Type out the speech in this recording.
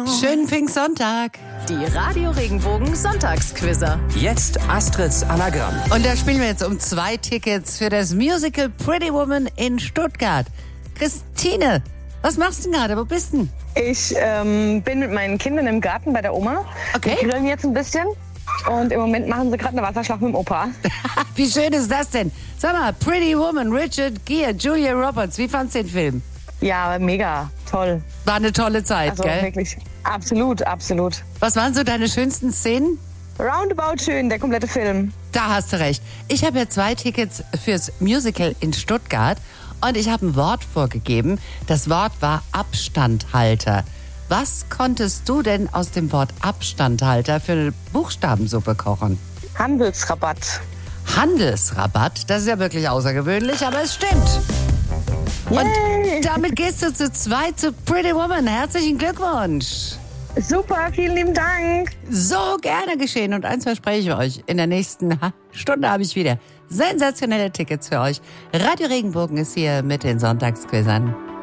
Schönen Pfingstsonntag. Die Radio Regenbogen Sonntagsquizzer. Jetzt Astrids Anagramm. Und da spielen wir jetzt um 2 Tickets für das Musical Pretty Woman in Stuttgart. Christine, was machst du denn gerade? Wo bist du denn? Ich bin mit meinen Kindern im Garten bei der Oma. Okay. Wir grillen jetzt ein bisschen. Und im Moment machen sie gerade eine Wasserschlacht mit dem Opa. Wie schön ist das denn? Sag mal, Pretty Woman, Richard Gere, Julia Roberts, wie fandst du den Film? Ja, mega. Toll. War eine tolle Zeit, Also gell? wirklich. Absolut, absolut. Was waren so deine schönsten Szenen? Roundabout schön, der komplette Film. Da hast du recht. Ich habe ja 2 Tickets fürs Musical in Stuttgart und ich habe ein Wort vorgegeben. Das Wort war Abstandhalter. Was konntest du denn aus dem Wort Abstandhalter für eine Buchstabensuppe kochen? Handelsrabatt. Handelsrabatt, das ist ja wirklich außergewöhnlich, aber es stimmt. Yay. Und damit gehst du zu 2 zu Pretty Woman. Herzlichen Glückwunsch. Super, vielen lieben Dank. So gerne geschehen. Und eins verspreche ich euch, in der nächsten Stunde habe ich wieder sensationelle Tickets für euch. Radio Regenbogen ist hier mit den Sonntagsquizzern.